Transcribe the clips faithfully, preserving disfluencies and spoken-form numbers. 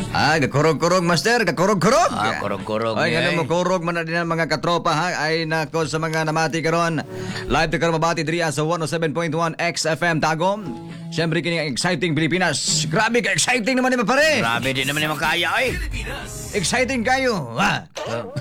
Ah, kakurog-kurog, master. Kakurog-kurog. Ah, kurog-kurog Ay, niya, ganun mo, eh. kurog man na din ang mga katropa, ha? Ay, nako sa mga namati karon. Live to karon mabati diri sa one oh seven point one X F M Tagum. Siyempre, kini ang exciting Pilipinas. Grabe ka, exciting naman ni pare. Grabe, di naman yung makaya, eh. Exciting kayo, ha?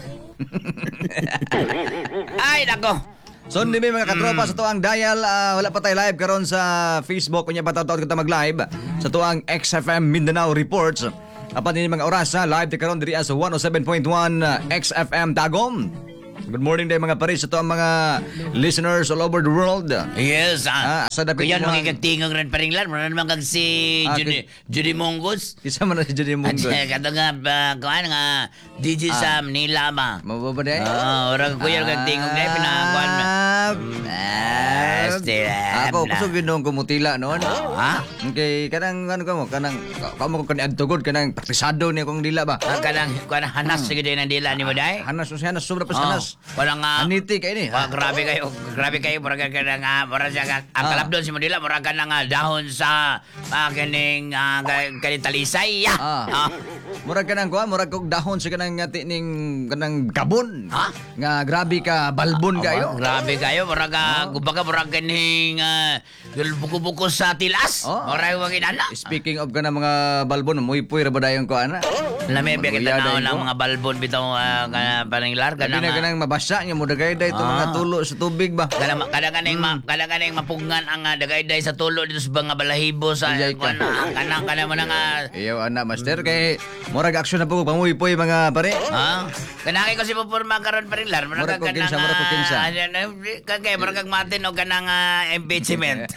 Ay, nako. So, hindi may mga katropa sa tuang dial. ah, wala pa tayo live karon sa Facebook. Kunya pa taon kita mag-live sa tuang X F M Mindanao Reports. Apan din mga oras ha, live tayo karon diri sa one oh seven point one X F M Tagum. Good morning day mga paris sa tuang mga listeners all over the world. Yes, ah. Ah, sa dapit Kuya, mo ang- magigagtingog rin pa rin lang. Muna naman kag si Ah, Judy, Judy Monggos. Isa man na si Judy At Mungo. uh, kato nga, uh, kuhan nga, D J Sam, nila ma. Mababa day? Oo, orang kuya, magigagtingog na, pinakakuhan mo. Ah, still, Ako, kusog yun nung kumutila noon. Ha? Okay, kanang ano ka mo, kanang, kamo ko kanang tugod, kanang praktisado niya kung dila ba? Ah, kanang, kuhan, hanas sige din ang dila ni mo, day? Hanas, hanas, sobra pa Oh, sa hanas. walang nga, Aniti kayo ni. Wah, grabe kayo, grabe kayo, mura ka na nga, mura siya ka, ang Ah. kalabdon si Manila, mura ka na nga dahon sa, ah, kaning, ah, ka- kaning talisay, ya. Ah. Ah. Murag ka nang kuha, murag kong dahon sa kanang ngati ning kanang gabon. Ha? Nga grabe ka, balbon kayo. Oh, grabe kayo, mura ka, kumbaga, mura kaning, ah, buko-buko sa tilas, Oh. mura yung mga inana. Speaking of ka ng mga balbon, muy-puy ra ba dayong kuha na? Lami, biya kita Maguya na dayon ng ko. mga balbon, bitaw, ah, ka- paninglar, Gabi kanang, na ah, kanang mabasa niya mo dagay day itong mga Ah. tulo sa tubig ba? Kada kada kaning Hmm. ma kada kaning mapugngan ang uh, dagayday sa tulo dito sa mga balahibo sa Iyay ka. kana kana kana mo na nga Iyaw anak master kay murag aksyon na po pamuy-puy mga pare. ha kanaki ko si pupurma karon pa rin lar Mura ko kinsa, mura ko kinsa. kagay mura kag matin og kanang ah, impeachment.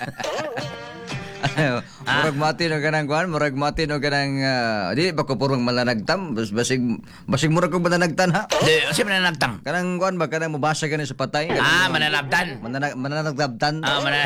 Murag mati no kanang kuan, murag mati no kanang ah, di ba ko purong malanagtam, bas basig basig murag ko mananagtan ha. Di si mananagtang. Kanang kuan ba kanang mubasa ka ni sa patay. Ah, mananabtan. Mananag mananagtabtan. Ah, mana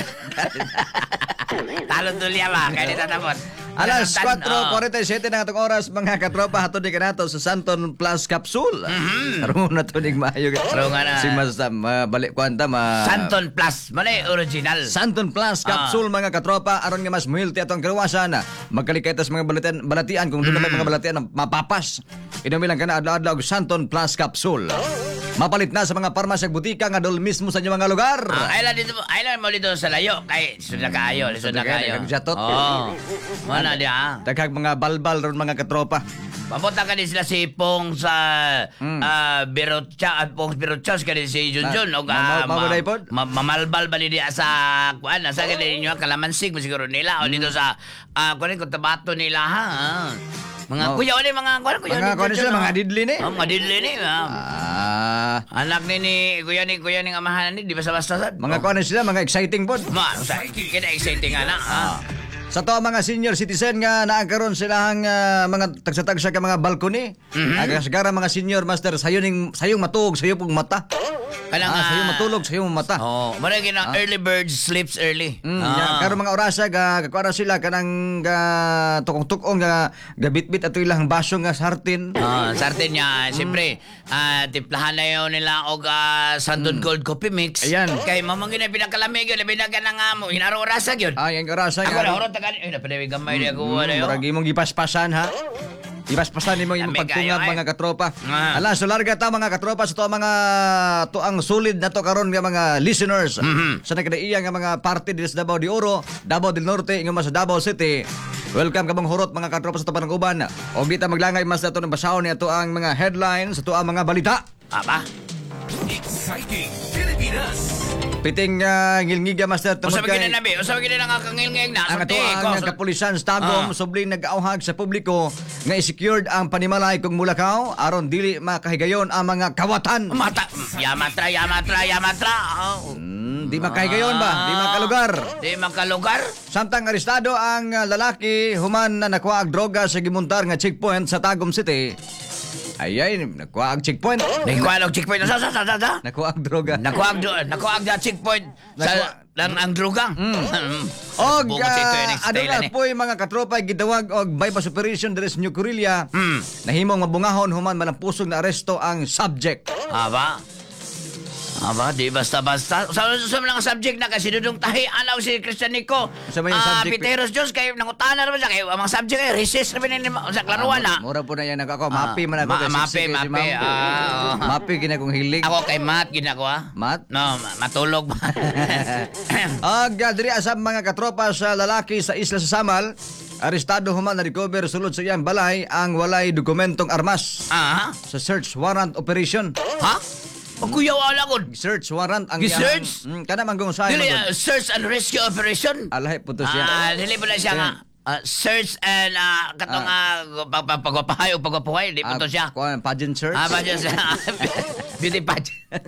Talo tulya ba kay tatapon. Alas Mananabtan, four oh. forty-seven na atong oras mga katropa hatod ni kanato sa Santon Plus Capsule. Mhm. Karon na to ning maayo. Karon nga na. Si mas mabalik kwanta ma Santon Plus, manay original. Santon Plus Capsule mga katropa aron nga mas muhilti atong kaluwasan. Magkalikay tas mga balatian balatian kung doon na may mga balatian na mapapas. Inumin lang kana adlaw-adlaw og Santon Plus Capsule. Mapalit na sa mga parmasya ug butika nga dol mismo sa inyong mga lugar. Ah, ay lang dito, ay lang mo dito sa layo kay lisod na kayo, lisod na Daghang- kayo. daghang jatot. Oo. Wala di ah. Daghang mga balbal ron mga katropa. Papunta ka din sila si Pong sa Mm. ah, Birotcha at Pong Birotchas ka din si Junjun Na- o ma- ma- mabuday pod? mamalbal ba niya sa kuan sa kanila ninyo kalamansig mo siguro nila o dito sa ah kuan ko tabato nila ha. ah. Mga Oh. kuya ni mga kuan kuya Mga kuwan sila, mga didli ni. Oh, mga didli ni. ah. Ah, Anak ni ni kuya ni kuya ni amahan ni di basta-basta sad. mga kuwan sila, mga exciting pod. Ma, sa kina exciting anak ha. Sa to mga senior citizen nga naakaron silang ah, mga tagsa-tagsa ka mga balcony. Mhm. Aga sigara mga senior master sayo ning sayong matug, sayo pug mata. Kanang Ah, sayo ah, matulog, sayo mata. Oh, mara gina early bird sleeps early. Mm, Ah. ya, karon mga orasa ga kakuara sila kanang ga tukong-tukong ga gabitbit ato ilang baso nga sartin. Ah, sartin niya, siyempre, ah, timplahan na yun nila og ah, Santon Gold Coffee Mix. Ayan. Kay mamang gina pinakalamig yun, pinaka na nga mo, hinaro orasa yun. Ay, ang orasa Ako nga. na, horot taga, ay, napanawig gamay niya ko, Mm, ano yun. murag imong gipaspasan ha. Ipaspasan nimo imong Dami pagtungag kayo, ay. mga katropa. Ah. Ala, so larga ta mga katropa sa to mga to ang solid na to karon nga mga listeners. Mhm. Sa nakadaiya nga mga parte dito sa Davao de Oro, Davao del Norte, ingon mas sa Davao City. Welcome kabang horot mga katropa sa tabanang uban. Og di ta maglangay mas ato ng basahon ni ato ang mga headlines sa to ang mga balita. Aba, Exciting Pilipinas. Piting uh, ngilngiga master tungod usap kay gina nabi, usap gina nga kangil-ngil na, ang ato sorti, ko, ang so- kapulisan sa Tagum Ah. subling nag-auhag sa publiko nga i-secured ang panimalay kung Mulakaw aron dili makahigayon ang mga kawatan. Mata, yamatra, yamatra, yamatra. Oh. Hmm, di makahigayon ba? Di makalugar. Di makalugar. Samtang arestado ang uh, lalaki human na nakuha og droga sa gimuntar nga checkpoint sa Tagum City. Ayay, nakuha og checkpoint. Nagkuha og checkpoint. Sa, sa, sa, sa, sa. Nakuha og droga. Nakuha ang nakuha ang checkpoint Nakuha- sa lang ang drugang. Og Buko sa ito yung uh, next ano day na lang eh. po yung mga katropay gidawag og bypass operation diri sa New Corelia. Hmm. Nahimong mabungahon human man ang pusog na aresto ang subject. Aba. Aba, di basta-basta. Sa sa mga subject na kasi dudong tahi anaw si Christian Nico. Sa may Ah, subject- Piteros Diyos kay nangutana naman siya kay ang mga subject ay recess ra binin sa klaruan na. Mura po na yan ako. Mapi man ako. Ma- kay mapi, siksi kay si mapi, Ma'am. ah, oo. Mapi kina kong hilig. Ako kay Matt ginagawa. Matt? No, ma- matulog ba? Ag uh, diri asab mga katropa sa lalaki sa isla sa Samal, arestado human na recover sulod sa iyang balay ang walay dokumentong armas ah, sa search warrant operation. ha? O kuya wala ko. Search warrant ang Gi-search? iyang- Mm, kana man gong say Dili magod. ah, search and rescue operation. Alahi po to siya. Ah, dili pa na siya nga. ah, search and uh, katong uh, pag pag pagwapahay o pagwapahay, di pa to siya. Kuan pageant search. Ah, ba dyan siya? Beauty pageant.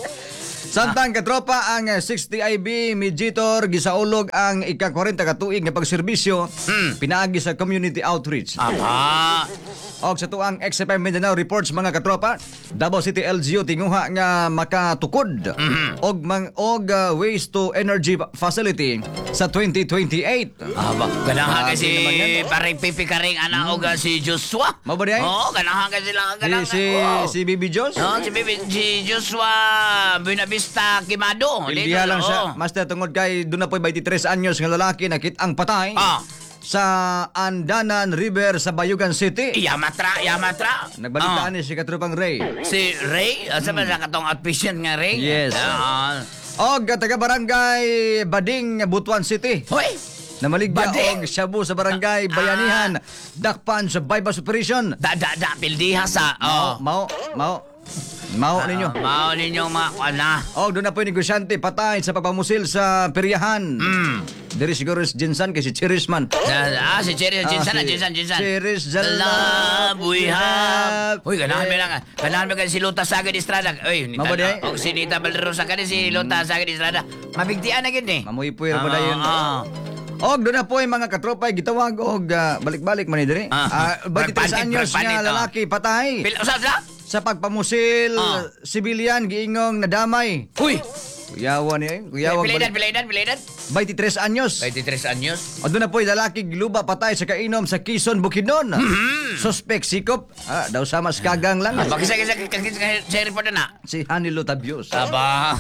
Samtang katropa ang uh, sixty I B Mediator gisaulog ang ika-forty ka tuig nga pagserbisyo pinaagi sa community outreach. Aba. Og sa tuang X F M Mindanao reports mga katropa, Davao City L G U tinguha nga makatukod og mang og uh, waste to energy facility sa twenty twenty-eight. Aba, ganahan Grabe kasi naman yan, paring pipi karing ana og ah, si Joshua. Mao ba di ay? Oo, ganahan kasi lang Si ganahan. si, Oo. si Bibi Jos. No, si Bibi, si Joshua Buenavista Quimado. Ilbiha lang Oo. siya. Master tungod kay doon na po twenty-three anyos nga lalaki nakit ang patay Ah. sa Andanan River sa Bayugan City. Yamatra, Yamatra. Nagbalitaan Ah. ni si Katropang Ray. Si Ray, asa ba sa katong outpatient nga Ray? Yes. Ah. Og taga barangay Bading Butuan City. Hoy, Namaligya Bading? og shabu sa barangay Ah. Bayanihan. Dakpan sa bypass operation. da da da pildiha sa. Oh. Mao, mao. Mao ninyo. Ah, mao ninyo mga kuana. Og doon na po yung negosyante patay sa pagpamusil sa peryahan. Mm. Diri siguro si Jinsan kay si Chirisman. Ah, si Cherry, Ah, Jinsan, si Jinsan, Jinsan. Cheris Love Jalab we have. Uy, ganahan mo lang. Ganahan mo kasi si Lota Sagad Estrada. Uy, Mao ba di ay? o si Nita Valderosa ka si Lota Sagad Estrada. Mabigtian na gid ni. Mamoy puwer pa dayon. Ah, Og doon na po yung mga katropay gitawag og ah, balik-balik man ni diri. Ah. Ah, twenty-three Barpanit, anyos barpanit, nga ah. lalaki patay Pil usab sa? sa pagpamusil Ah. sibilyan giingong nadamay. Uy, Kuyawa ni eh. Kuyawa pilaydan, pilaydan, pilaydan. twenty-three anyos. twenty-three anyos. O doon na po yung lalaki giluba patay sa kainom sa Quezon, Bukidnon. Mm-hmm. Suspect sikop. Ah, daw sama sa kagang lang. Bakit sa kisa sa report na? Si Hanilo Tabios. Aba.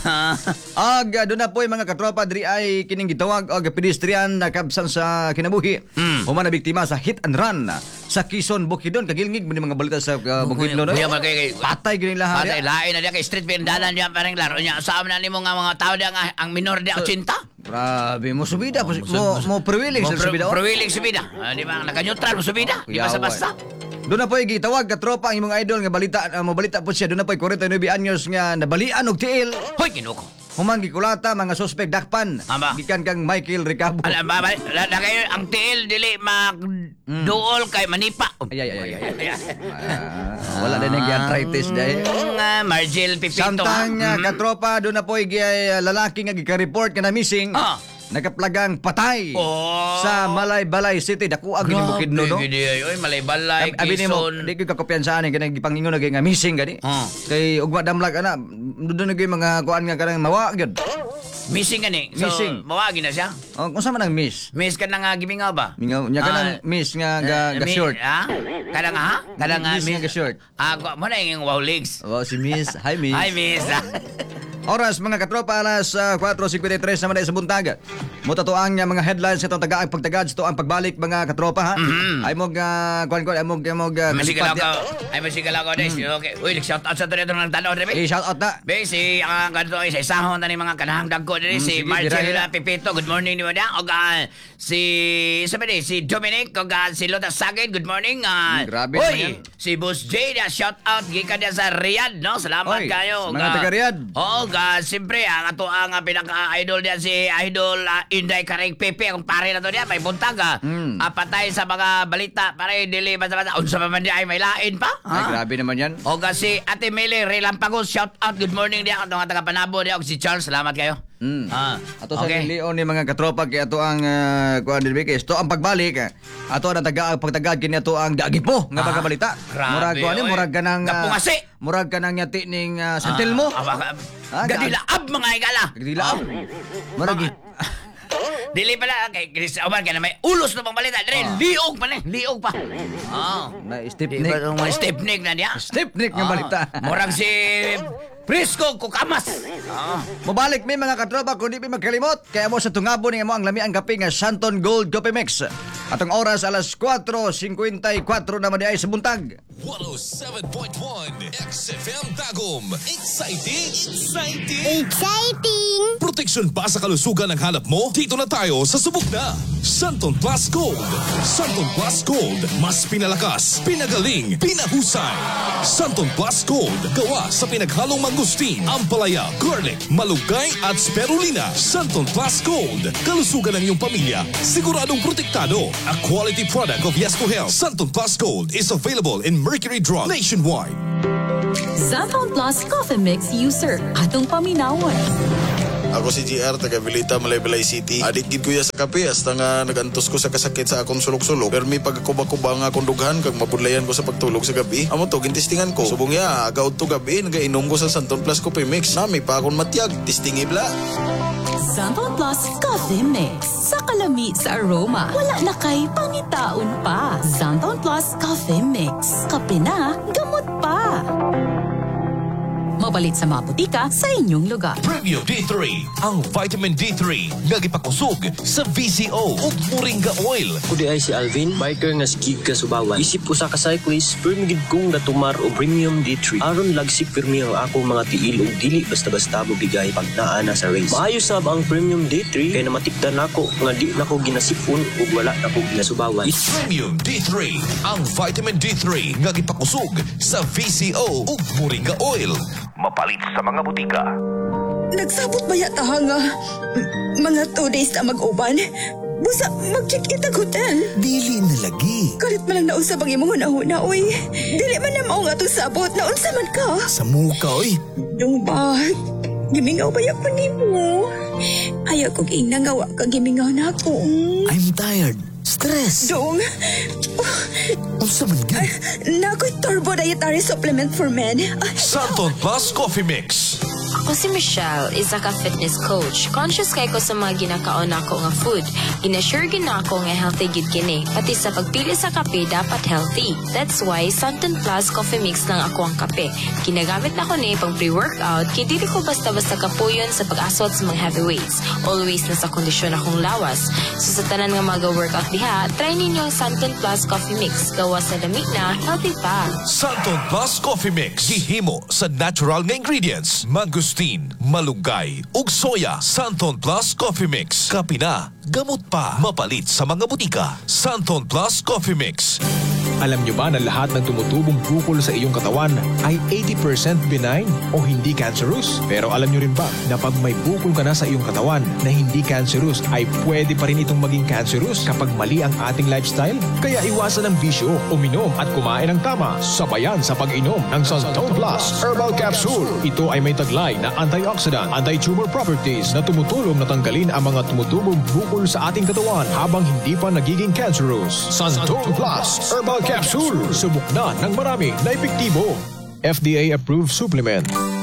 Ag doon na po yung mga katropa diri ay kining gitawag og pedestrian na kabsan sa kinabuhi. Mm. Human na biktima sa hit and run sa Quezon, Bukidnon. Kagilngig mo ni mga balita sa uh, Bukidnon. Kuya, No? man kay Patay gini lahat. Patay, lain na diya kay street pindalan diya parang laro niya. Saan na nimo nga mga tao diya nga ang minor diya ochenta? Grabe, mo subida. Mo, mo privilege Mo sa subida. oh. Prowiling subida. Ah, di ba? Naka-neutral mo subida. Di Kuyawa, basta-basta. Doon na po yung gitawag katropa ang imong idol nga balita uh, mo balita po siya doon na po yung forty-nine anyos nga nabalian og tiil. Hoy, kinuko. Human gikulata mga suspect dakpan. Aba. Gikan kang Michael Recabo. Ala, ba, ba, la, la, kayo, ang tiil dili mag-duol kay manipa. Ay ay ay. ay. Ah, wala din yung arthritis dahil. Mm, ah, Margel Pipito. Samtang ha? uh, katropa doon na po yung uh, lalaki nga gika-report nga na missing. Ah. Nakaplagang patay Oh. sa Malay-Balay City. Dakuag gini Bukidnon, no? Grabe, gidi, ay, malay-balay, Abi ni mo, Quezon. di ko kakopiyansaan kanang gipangingon na nga missing gani. Ah. Kay ugma damlag ana, doon na gyud mga kuan nga kanang mawa gyud. Missing ka ni. So, Missing. mawagi na siya. Oh, kung sa man ang miss? Miss ka na nga gimingaw ba? Mingaw nya kanang Ah, miss nga ga, ga mi- short. Ha? Kada nga ha? Kada nga Miss nga ga short. Ah, ko mo na yung wow legs. Oh, si Miss. Hi, Miss. Hi, miss. Oras mga katropa alas uh, four fifty-three naman sa buntag. Muta to ang uh, mga headlines itong taga ang pagtagad to ang pagbalik mga katropa ha. Mhm. Ay mog uh, kuan kuan ay mog ay mog uh, Masigalaw kalipat ka. Ay, masigalaw ka, Des. Okay. Uy, shout out sa to nito ng tanaw, ya. Rebe. Eh shout out na. Be, si ang ganito ay sa isahon na ni mga kanahang dagko diri Mm, si sige, Marcel dira, dira. Pipito. Good morning ni Mada. Og ah, si sabi ni si Dominic og ah, si Lota Sagid. Good morning. Ah, Mm, grabe naman yan. Uy, si Boss J da shout out gikan dia sa Riyadh, no? Salamat Oy, kayo. mga Ah, taga Riyadh. Oo, ga siyempre ang ato ang ah, pinaka-idol diyan si Idol ah, Inday Kareng Pepe ang pare na to diya may buntag ah. Mm. Ah, patay sa mga balita pare dili basta-basta unsa pa man di ay may lain pa. Ay ha? grabe naman yan. O kasi Ate Meli Relampagos, shout out, good morning diya ang taga Panabo diya og si Charles, salamat kayo. Mm. Ah, Ato sa okay. Leon ni mga katropa kay ato ang uh, kuan dinhi kay ito ang pagbalik. ah. Ato ang taga pagtagad kini ato ang dagipo nga Ah, pagkabalita. grabe, Murag kuan ni oy. murag kanang uh, Kapungasi. murag kanang yati ning uh, San Telmo. Ah, ah, Ah, Gadilaab mga igala. Gdilaab. Murag Mga- Dili pala kay Chris Omar kay na may ulos na pang balita. Dili Ah. liog pa ni, liog pa. Oh. na Di Stepnik. ba yung mga stepnik na diya? Stepnik nga Ah, balita. Murag si Presko ko kamas. Ah. Mabalik mi mga katropa kundi mi magkalimot kaya mo sa tungabo ni mo ang lami ang kape nga Santon Gold Coffee Mix. Atong oras alas four fifty-four naman di ay sa buntag. one oh seven point one X F M Tagum. Exciting! Exciting! Exciting! Proteksyon pa sa kalusugan ang hanap mo? Dito na tayo sa subok na Santon Plus Gold. Santon Plus Gold. Mas pinalakas, pinagaling, pinahusay. Santon Plus Gold. Gawa sa pinaghalong mangustin, ampalaya, garlic, malunggay at spirulina. Santon Plus Gold. Kalusugan ng iyong pamilya. Siguradong protektado. A quality product of Yes to Health. Santon Plus Gold is available in Mercury Drug nationwide. Santon Plus Coffee Mix user. Atong paminawan. Ako si G R, taga Vilita, Malaybalay City. Adik gid ko ya sa kape, hasta nga nagantos ko sa kasakit sa akong sulok-sulok. Pero may pagkakuba-kuba nga akong dughan, kag mabudlayan ko sa pagtulog sa gabi. Amo to, gintistingan ko. Subong ya, agaw to gabi, nagainom ko sa Santon Plus Coffee Mix. Nami pa akong matiyag, tistingi bla. Santon Plus Coffee Mix. Sa kalami sa aroma, wala na kay pangitaon pa. Santon Plus Coffee Mix. Kape na, gamot pa. Mabalit sa mga butika sa inyong lugar. Premium D three, ang vitamin D three nga gipakusog sa V C O ug moringa oil. Kudi ay si Alvin, biker nga skig ka subawan. Isip usa ka cyclist, permigid kong natumar o Premium D three. Aron lagsik pirmi ang akong mga tiil ug dili basta-basta mo bigay pag naa na sa race. Maayo sab ang Premium D three kay namatikdan nako nga di nako ginasipon ug wala nako ginasubawan. Premium D three, ang vitamin D three nga gipakusog sa V C O ug moringa oil. Mapalit sa mga butika. Nagsabot ba yata nga m- mga two days na mag-uban? Busa, mag-check-in ang hotel. Dili na lagi. Kalit man lang nausap ang imong hunahuna, uy. Dili man na mao nga itong sabot. Naunsa man ka? Sa muka, oy. Yung ba? Gimingaw ba yung mo? Ayaw kong inangawa ka gimingaw na ako. I'm tired. Stress. Dong, Unsa man gyud? nako'y turbo dietary supplement for men. Ah, Santon Plus Coffee Mix. Ako si Michelle, isa ka fitness coach. Conscious kay ko sa mga ginakaon ako nga food. Ina-sure gid na ako nga healthy gid kini. Pati sa pagpili sa kape dapat healthy. That's why Santon Plus Coffee Mix lang ako ang kape. Ginagamit na ko ni pang pre-workout kay dili ko basta-basta kapuyon sa pag-asot sa mga heavyweights. Always nasa kondisyon akong lawas. So sa tanan nga mag-workout diha, try ninyo ang Santon Plus Coffee Mix. Gawa sa lamig na, healthy pa. Santon Plus Coffee Mix. Gihimo sa natural nga ingredients. Mangustin, malunggay, ug soya. Santon Plus Coffee Mix. Kape na, gamot pa. Mapalit sa mga butika. Santon Plus Coffee Mix. Alam nyo ba na lahat ng tumutubong bukol sa iyong katawan ay eighty percent benign o hindi cancerous? Pero alam nyo rin ba na pag may bukol ka na sa iyong katawan na hindi cancerous ay pwede pa rin itong maging cancerous kapag mali ang ating lifestyle? Kaya iwasan ang bisyo, uminom at kumain ng tama. Sabayan sa pag-inom ng Santon Plus Herbal Capsule. Ito ay may taglay na antioxidant, anti-tumor properties na tumutulong na tanggalin ang mga tumutubong bukol sa ating katawan habang hindi pa nagiging cancerous. Santon Plus Herbal Capsule. Subok na ng marami na epektibo. F D A approved supplement.